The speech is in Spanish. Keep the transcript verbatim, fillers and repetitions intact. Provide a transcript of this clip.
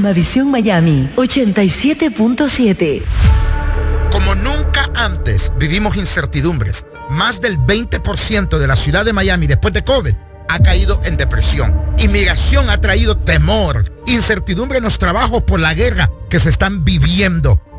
Almavisión Miami ochenta y siete punto siete. Como nunca antes vivimos incertidumbres. Más del veinte por ciento de la ciudad de Miami después de COVID ha caído en depresión. Inmigración ha traído temor, incertidumbre en los trabajos por la guerra que se están viviendo.